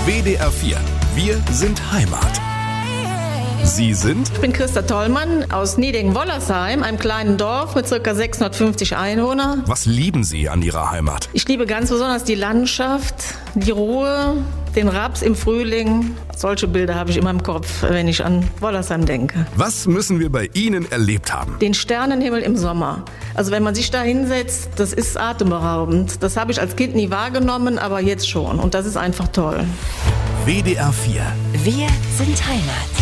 WDR 4. Wir sind Heimat. Sie sind? Ich bin Christa Tollmann aus Niedingen-Wollersheim, einem kleinen Dorf mit ca. 650 Einwohnern. Was lieben Sie an Ihrer Heimat? Ich liebe ganz besonders die Landschaft, die Ruhe, den Raps im Frühling. Solche Bilder habe ich immer im Kopf, wenn ich an Wollersheim denke. Was müssen wir bei Ihnen erlebt haben? Den Sternenhimmel im Sommer. Also wenn man sich da hinsetzt, das ist atemberaubend. Das habe ich als Kind nie wahrgenommen, aber jetzt schon. Und das ist einfach toll. WDR 4. Wir sind Heimat.